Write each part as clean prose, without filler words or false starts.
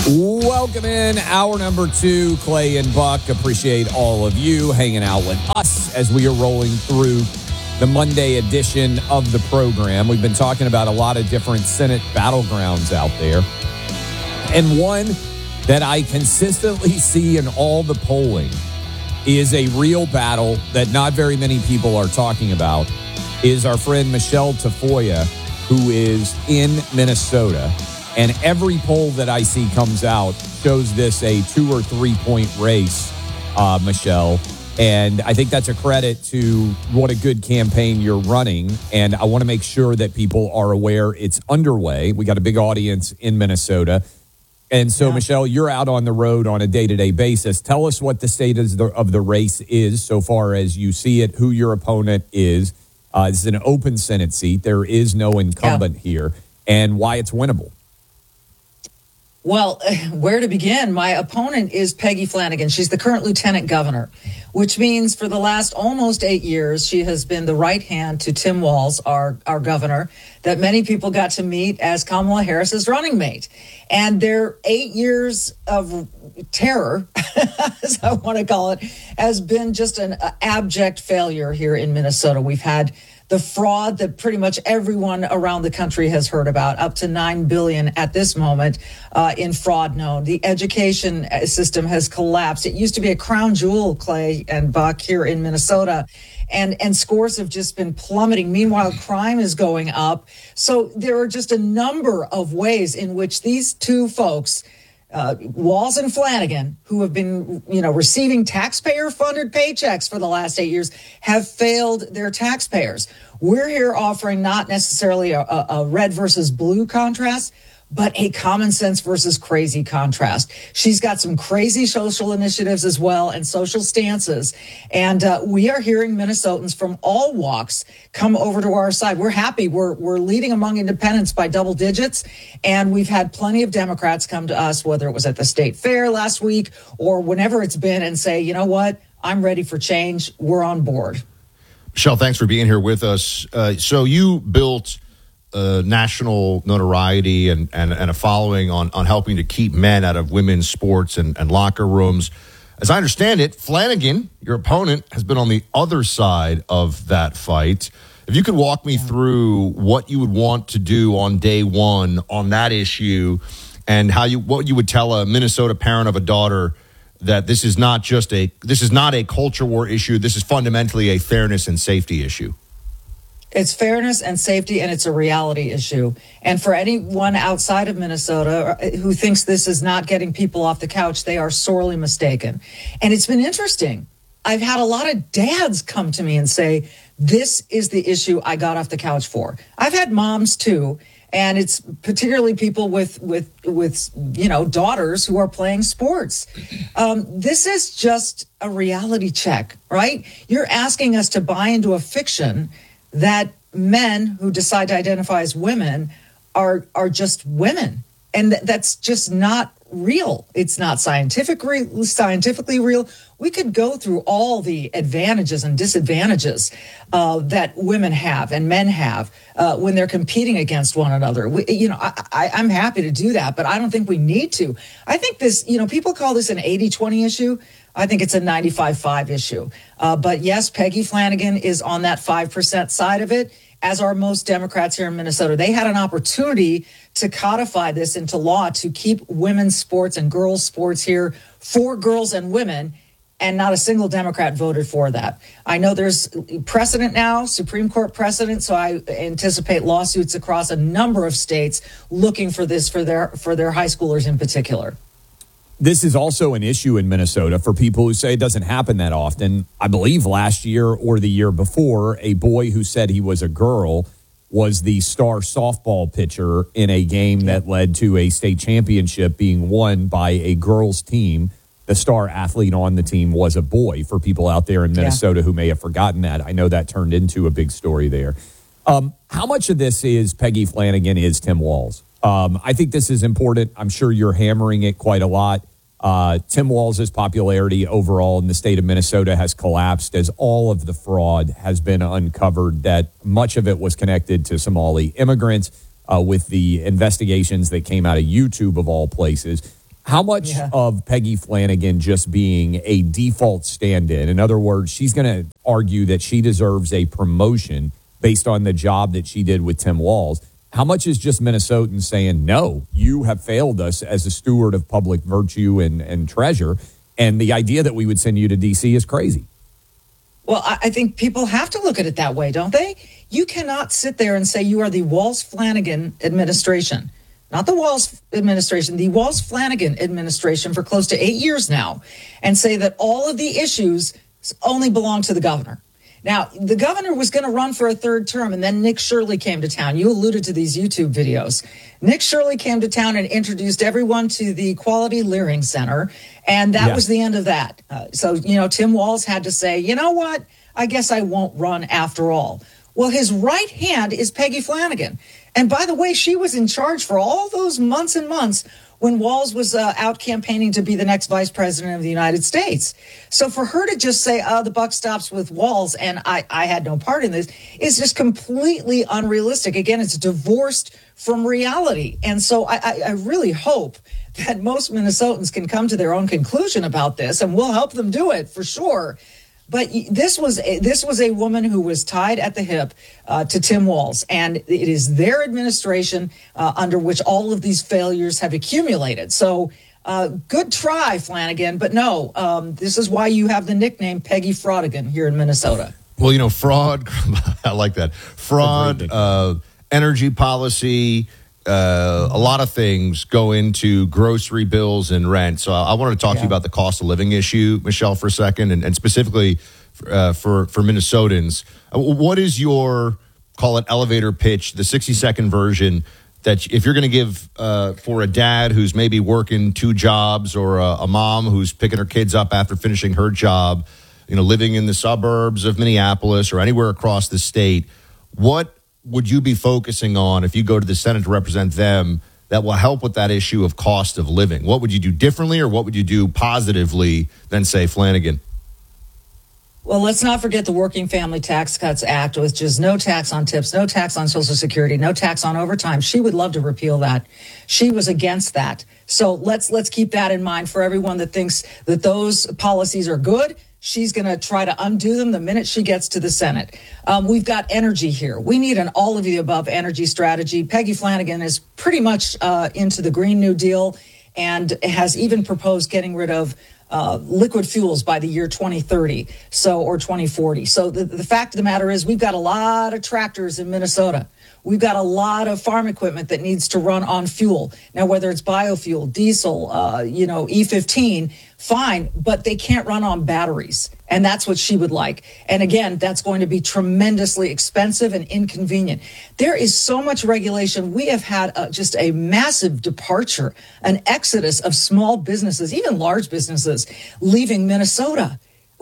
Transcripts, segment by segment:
Welcome in hour number 2, Clay and Buck. Appreciate all of you hanging out with us as we are rolling through the Monday edition of the program. We've been talking about a lot of different Senate battlegrounds out there. And one that I consistently see in all the polling is a real battle that not very many people are talking about, is our friend Michelle Tafoya, who is in Minnesota. And every poll that I see comes out shows this a 2 or 3 point race, Michelle. And I think that's a credit to what a good campaign you're running. And I want to make sure that people are aware it's underway. We got a big audience in Minnesota. And so, Michelle, you're out on the road on a day-to-day basis. Tell us what the state of the race is so far as you see it, who your opponent is. This is an open Senate seat. There is no incumbent here, and why it's winnable. Well, where to begin? My opponent is Peggy Flanagan. She's the current lieutenant governor, which means for the last almost 8 years, she has been the right hand to Tim Walz, our governor, that many people got to meet as Kamala Harris's running mate. And their 8 years of terror, as I want to call it, has been just an abject failure here in Minnesota. We've had the fraud that pretty much everyone around the country has heard about, up to $9 billion at this moment in fraud known. The education system has collapsed. It used to be a crown jewel, Clay and Buck, here in Minnesota, and scores have just been plummeting. Meanwhile, crime is going up. So there are just a number of ways in which these two folks, Walz and Flanagan, who have been, receiving taxpayer-funded paychecks for the last 8 years, have failed their taxpayers. We're here offering not necessarily a red versus blue contrast, but a common sense versus crazy contrast. She's got some crazy social initiatives as well and social stances. And we are hearing Minnesotans from all walks come over to our side. We're happy. We're leading among independents by double digits. And we've had plenty of Democrats come to us, whether it was at the state fair last week or whenever it's been, and say, you know what? I'm ready for change. We're on board. Michelle, thanks for being here with us. So you built national notoriety and a following on helping to keep men out of women's sports and locker rooms. As I understand it, Flanagan, your opponent, has been on the other side of that fight. If you could walk me through what you would want to do on day one on that issue, and what you would tell a Minnesota parent of a daughter that this is not a culture war issue. This is fundamentally a fairness and safety issue. It's fairness and safety, and it's a reality issue. And for anyone outside of Minnesota who thinks this is not getting people off the couch, they are sorely mistaken. And it's been interesting. I've had a lot of dads come to me and say, this is the issue I got off the couch for. I've had moms too, and it's particularly people with daughters who are playing sports. This is just a reality check, right? You're asking us to buy into a fiction that men who decide to identify as women are just women. And that's just not real. It's not scientifically real. We could go through all the advantages and disadvantages that women have and men have when they're competing against one another. I'm happy to do that, but I don't think we need to. I think this, people call this an 80-20 issue. I think it's a 95-5 issue. But yes, Peggy Flanagan is on that 5% side of it, as are most Democrats here in Minnesota. They had an opportunity to codify this into law to keep women's sports and girls' sports here for girls and women, and not a single Democrat voted for that. I know there's precedent now, Supreme Court precedent, so I anticipate lawsuits across a number of states looking for this for their high schoolers in particular. This is also an issue in Minnesota for people who say it doesn't happen that often. I believe last year or the year before, a boy who said he was a girl was the star softball pitcher in a game that led to a state championship being won by a girls' team. The star athlete on the team was a boy, for people out there in Minnesota who may have forgotten that. I know that turned into a big story there. How much of this is Peggy Flanagan is Tim Walz? I think this is important. I'm sure you're hammering it quite a lot. Tim Walz's popularity overall in the state of Minnesota has collapsed as all of the fraud has been uncovered, that much of it was connected to Somali immigrants with the investigations that came out of YouTube of all places. How much of Peggy Flanagan just being a default stand-in? In other words, she's going to argue that she deserves a promotion based on the job that she did with Tim Walz. How much is just Minnesotans saying, no, you have failed us as a steward of public virtue and treasure, and the idea that we would send you to D.C. is crazy? Well, I think people have to look at it that way, don't they? You cannot sit there and say you are the Walz-Flanagan administration. Not the Walz administration, the Walz-Flanagan administration for close to 8 years now, and say that all of the issues only belong to the governor. Now, the governor was going to run for a third term, and then Nick Shirley came to town. You alluded to these YouTube videos. Nick Shirley came to town and introduced everyone to the Quality Learning Center, and that was the end of that. So, Tim Walz had to say, you know what? I guess I won't run after all. Well, his right hand is Peggy Flanagan. And by the way, she was in charge for all those months and months when Walz was out campaigning to be the next vice president of the United States. So for her to just say, the buck stops with Walz and I had no part in this is just completely unrealistic. Again, it's divorced from reality. And so I really hope that most Minnesotans can come to their own conclusion about this, and we'll help them do it for sure. But this was a woman who was tied at the hip to Tim Walz, and it is their administration under which all of these failures have accumulated. So good try, Flanagan, but no, this is why you have the nickname Peggy Fraudigan here in Minnesota. Well, fraud, I like that. Fraud, energy policy, a lot of things go into grocery bills and rent. So I wanted to talk to you about the cost of living issue, Michelle, for a second, and specifically for Minnesotans. What is your, call it elevator pitch, the 60-second version that if you're going to give for a dad who's maybe working 2 jobs or a mom who's picking her kids up after finishing her job, living in the suburbs of Minneapolis or anywhere across the state, what would you be focusing on if you go to the Senate to represent them that will help with that issue of cost of living? What would you do differently, or what would you do positively than, say, Flanagan? Well, let's not forget the Working Family Tax Cuts Act, which is no tax on tips, no tax on Social Security, no tax on overtime. She would love to repeal that. She was against that. So let's keep that in mind for everyone that thinks that those policies are good. She's going to try to undo them the minute she gets to the Senate. We've got energy here. We need an all of the above energy strategy. Peggy Flanagan is pretty much into the Green New Deal and has even proposed getting rid of liquid fuels by the year 2030, or 2040. So the fact of the matter is we've got a lot of tractors in Minnesota. We've got a lot of farm equipment that needs to run on fuel. Now, whether it's biofuel, diesel, E15, fine, but they can't run on batteries. And that's what she would like. And again, that's going to be tremendously expensive and inconvenient. There is so much regulation. We have had just a massive departure, an exodus of small businesses, even large businesses, leaving Minnesota.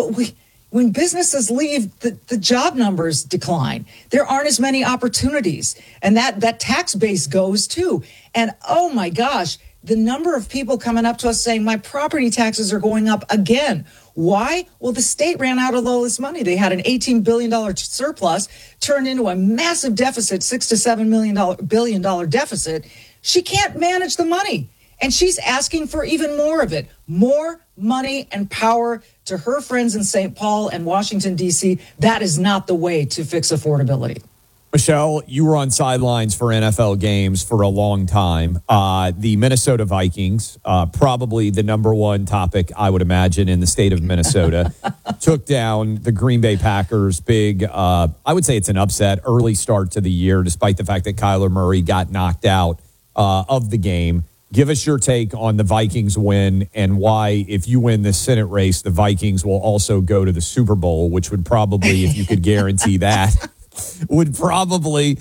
When businesses leave, the job numbers decline. There aren't as many opportunities. And that tax base goes too. And oh my gosh, the number of people coming up to us saying my property taxes are going up again. Why? Well, the state ran out of all this money. They had an $18 billion surplus turned into a massive deficit, $6 to $7 billion deficit. She can't manage the money. And she's asking for even more of it, more money and power to her friends in St. Paul and Washington, D.C. That is not the way to fix affordability. Michelle, you were on sidelines for NFL games for a long time. The Minnesota Vikings, probably the number one topic, I would imagine, in the state of Minnesota, took down the Green Bay Packers. Big, I would say it's an upset, early start to the year, despite the fact that Kyler Murray got knocked out of the game. Give us your take on the Vikings win and why, if you win this Senate race, the Vikings will also go to the Super Bowl, which would probably, if you could guarantee that, would probably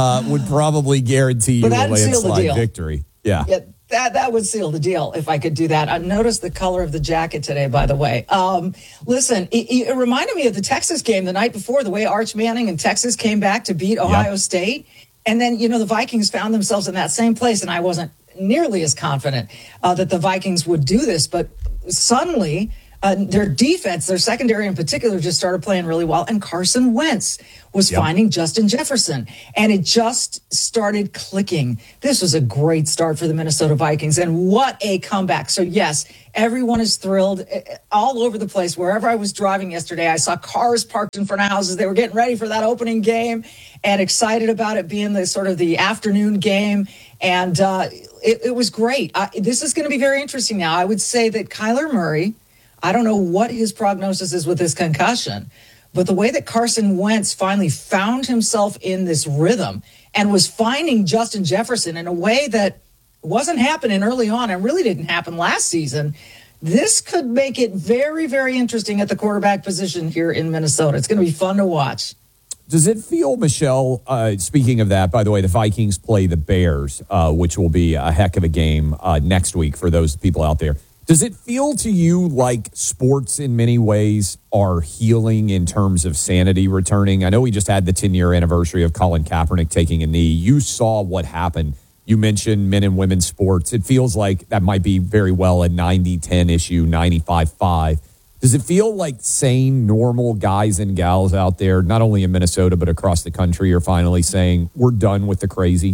guarantee you a landslide victory. Yeah, that would seal the deal if I could do that. I noticed the color of the jacket today, by the way. Listen, it reminded me of the Texas game the night before, the way Arch Manning and Texas came back to beat Ohio State. And then, the Vikings found themselves in that same place, and I wasn't nearly as confident that the Vikings would do this. But suddenly, Their defense, their secondary in particular, just started playing really well. And Carson Wentz was finding Justin Jefferson. And it just started clicking. This was a great start for the Minnesota Vikings. And what a comeback. So, yes, everyone is thrilled all over the place. Wherever I was driving yesterday, I saw cars parked in front of houses. They were getting ready for that opening game and excited about it being the sort of the afternoon game. And it was great. This is going to be very interesting now. I would say that Kyler Murray, I don't know what his prognosis is with this concussion, but the way that Carson Wentz finally found himself in this rhythm and was finding Justin Jefferson in a way that wasn't happening early on and really didn't happen last season, this could make it very, very interesting at the quarterback position here in Minnesota. It's going to be fun to watch. Does it feel, Michelle, speaking of that, by the way, the Vikings play the Bears, which will be a heck of a game next week for those people out there. Does it feel to you like sports in many ways are healing in terms of sanity returning? I know we just had the 10-year anniversary of Colin Kaepernick taking a knee. You saw what happened. You mentioned men and women's sports. It feels like that might be very well a 90-10 issue, 95-5. Does it feel like sane, normal guys and gals out there, not only in Minnesota but across the country, are finally saying, we're done with the crazy?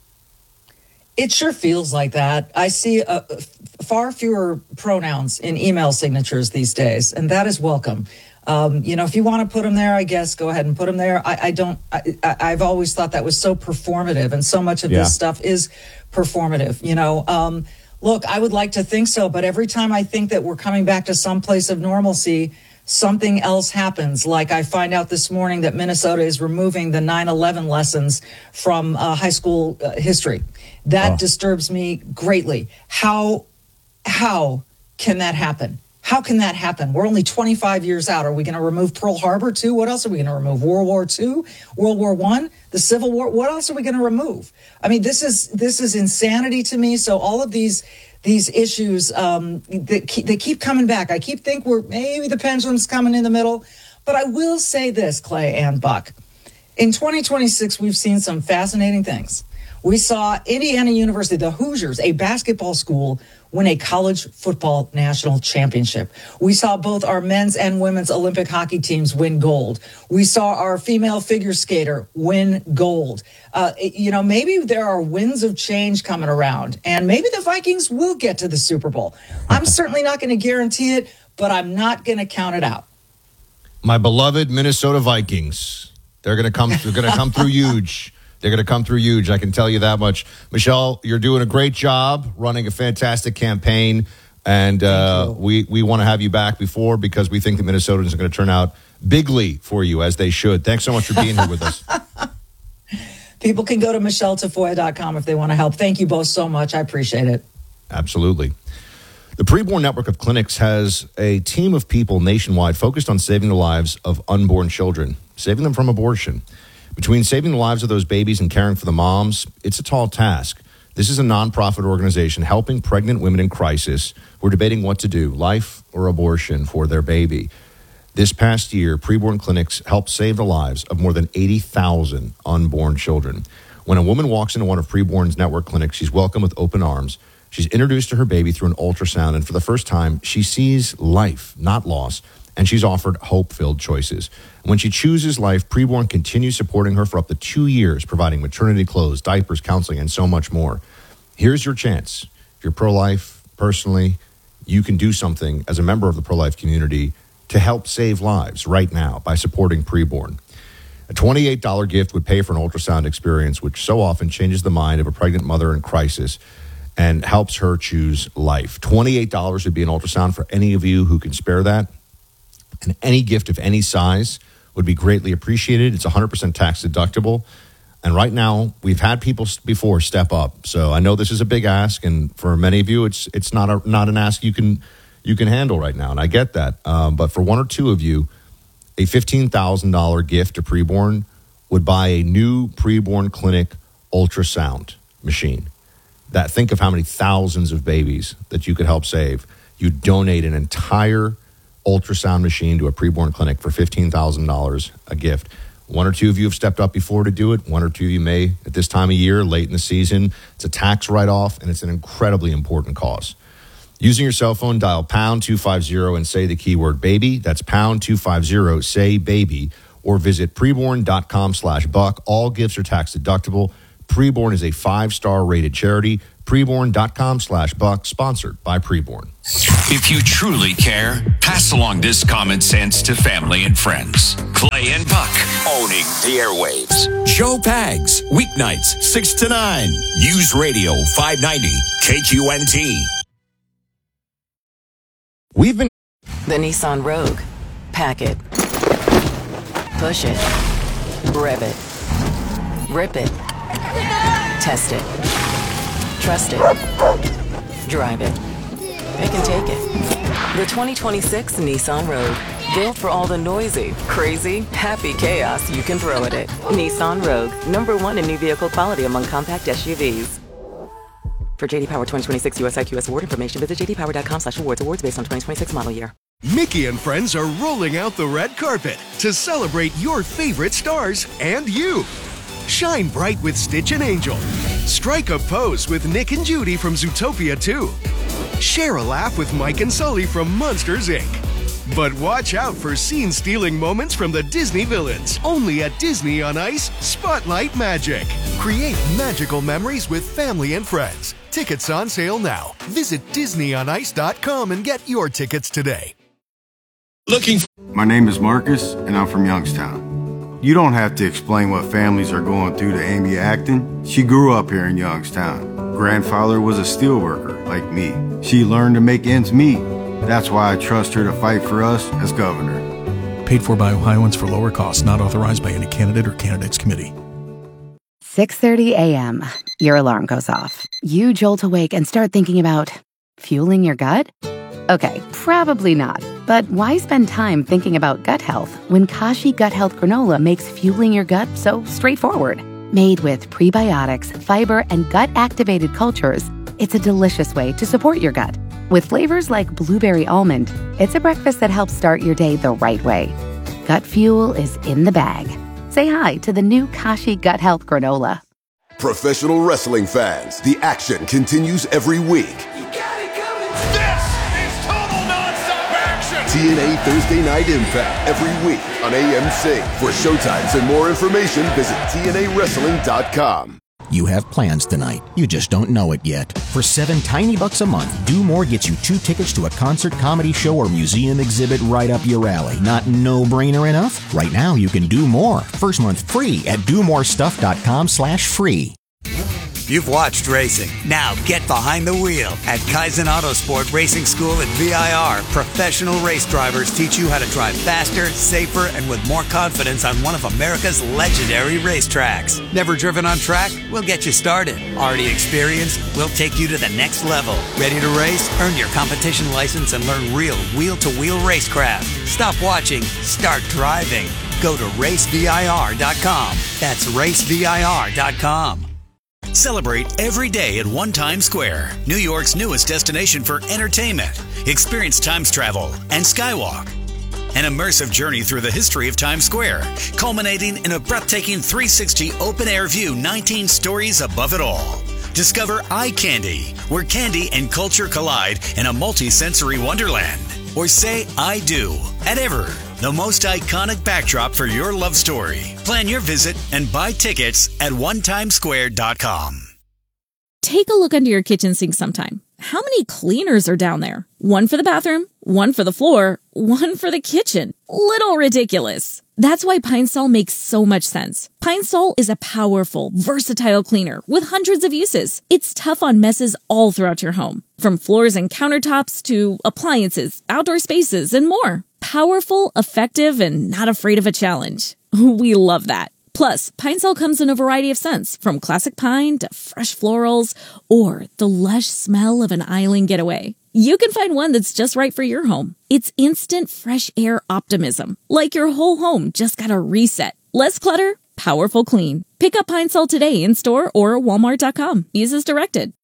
It sure feels like that. I see far fewer pronouns in email signatures these days, and that is welcome. If you want to put them there, I guess go ahead and put them there. I've always thought that was so performative, and so much of this stuff is performative. Look, I would like to think so, but every time I think that we're coming back to some place of normalcy, something else happens. Like I find out this morning that Minnesota is removing the 9/11 lessons from high school history. That disturbs me greatly. How can that happen? How can that happen? We're only 25 years out. Are we going to remove Pearl Harbor too? What else are we going to remove? World War II, World War I, the Civil War? What else are we going to remove? I mean, this is insanity to me. So all of these issues they keep coming back. I keep thinking maybe the pendulum's coming in the middle. But I will say this, Clay and Buck. In 2026, we've seen some fascinating things. We saw Indiana University, the Hoosiers, a basketball school, win a college football national championship. We saw both our men's and women's Olympic hockey teams win gold. We saw our female figure skater win gold. Maybe there are winds of change coming around, and maybe the Vikings will get to the Super Bowl. I'm certainly not going to guarantee it, but I'm not going to count it out. My beloved Minnesota Vikings, they're going to come through huge. They're going to come through huge. I can tell you that much. Michelle, you're doing a great job running a fantastic campaign. And we want to have you back before because we think the Minnesotans are going to turn out bigly for you, as they should. Thanks so much for being here with us. People can go to michelletafoya.com if they want to help. Thank you both so much. I appreciate it. Absolutely. The Preborn Network of Clinics has a team of people nationwide focused on saving the lives of unborn children, saving them from abortion. Between saving the lives of those babies and caring for the moms, it's a tall task. This is a nonprofit organization helping pregnant women in crisis who are debating what to do, life or abortion for their baby. This past year, Preborn Clinics helped save the lives of more than 80,000 unborn children. When a woman walks into one of Preborn's network clinics, she's welcomed with open arms. She's introduced to her baby through an ultrasound, and for the first time, she sees life, not loss, and she's offered hope-filled choices. When she chooses life, Preborn continues supporting her for up to 2 years, providing maternity clothes, diapers, counseling, and so much more. Here's your chance. If you're pro-life, personally, you can do something as a member of the pro-life community to help save lives right now by supporting Preborn. A $28 gift would pay for an ultrasound experience, which so often changes the mind of a pregnant mother in crisis and helps her choose life. $28 would be an ultrasound for any of you who can spare that. And any gift of any size would be greatly appreciated. It's 100% tax deductible. And right now, we've had people before step up. So I know this is a big ask, and for many of you, it's not an ask you can handle right now, and I get that. But for one or two of you, a $15,000 gift to Preborn would buy a new Preborn Clinic ultrasound machine. Think of how many thousands of babies that you could help save. You donate an entire ultrasound machine to a Preborn Clinic for $15,000 a gift. One or two of you have stepped up before to do it. One or two of you may at this time of year, late in the season. It's a tax write-off, and it's an incredibly important cause. Using your cell phone, dial pound 250 and say the keyword baby. That's pound 250, say baby, or visit preborn.com/buck. All gifts are tax deductible. Preborn is a 5-star rated charity. Preborn.com/buck, sponsored by Preborn. If you truly care, pass along this common sense to family and friends. Clay and Buck, owning the airwaves. Joe Pags, weeknights 6 to 9. News Radio 590, KQNT. We've been... The Nissan Rogue. Pack it. Push it. Rev it. Rip it. Test it. Trust it. Drive it. Pick and take it. The 2026 Nissan Rogue. Built for all the noisy, crazy, happy chaos you can throw at it. Nissan Rogue. #1 in new vehicle quality among compact SUVs. For JD Power 2026 US IQS award information, visit jdpower.com/awards. Awards based on 2026 model year. Mickey and friends are rolling out the red carpet to celebrate your favorite stars and you. Shine bright with Stitch and Angel. Strike a pose with Nick and Judy from Zootopia 2. Share a laugh with Mike and Sully from Monsters, Inc. But watch out for scene-stealing moments from the Disney villains. Only at Disney on Ice, Spotlight Magic. Create magical memories with family and friends. Tickets on sale now. Visit DisneyOnIce.com and get your tickets today. My name is Marcus, and I'm from Youngstown. You don't have to explain what families are going through to Amy Acton. She grew up here in Youngstown. Grandfather was a steelworker, like me. She learned to make ends meet. That's why I trust her to fight for us as governor. Paid for by Ohioans for lower costs, not authorized by any candidate or candidates committee. 6:30 a.m. Your alarm goes off. You jolt awake and start thinking about fueling your gut? Okay, probably not. But why spend time thinking about gut health when Kashi Gut Health Granola makes fueling your gut so straightforward? Made with prebiotics, fiber, and gut-activated cultures, it's a delicious way to support your gut. With flavors like blueberry almond, it's a breakfast that helps start your day the right way. Gut fuel is in the bag. Say hi to the new Kashi Gut Health Granola. Professional wrestling fans, the action continues every week. TNA Thursday Night Impact every week on AMC. For showtimes and more information, visit TNAWrestling.com. You have plans tonight. You just don't know it yet. For $7 tiny a month, Do More gets you 2 tickets to a concert, comedy show, or museum exhibit right up your alley. Not no-brainer enough? Right now, you can do more. First month free at domorestuff.com/free. You've watched racing. Now get behind the wheel at Kaizen Autosport Racing School at VIR. Professional race drivers teach you how to drive faster, safer, and with more confidence on one of America's legendary racetracks. Never driven on track? We'll get you started. Already experienced? We'll take you to the next level. Ready to race? Earn your competition license and learn real wheel-to-wheel racecraft. Stop watching. Start driving. Go to racevir.com. That's racevir.com. Celebrate every day at One Times Square, New York's newest destination for entertainment. Experience Times travel and Skywalk. An immersive journey through the history of Times Square, culminating in a breathtaking 360 open-air view, 19 stories above it all. Discover Eye Candy, where candy and culture collide in a multi-sensory wonderland. Or say I do at Ever, the most iconic backdrop for your love story. Plan your visit and buy tickets at onetimesquare.com. Take a look under your kitchen sink sometime. How many cleaners are down there? One for the bathroom, one for the floor, one for the kitchen. Little ridiculous. That's why Pine Sol makes so much sense. Pine Sol is a powerful, versatile cleaner with hundreds of uses. It's tough on messes all throughout your home, from floors and countertops to appliances, outdoor spaces, and more. Powerful, effective, and not afraid of a challenge. We love that. Plus, Pine Sol comes in a variety of scents, from classic pine to fresh florals, or the lush smell of an island getaway. You can find one that's just right for your home. It's instant fresh air optimism, like your whole home just got a reset. Less clutter, powerful clean. Pick up Pine Sol today in store or walmart.com. Use as directed.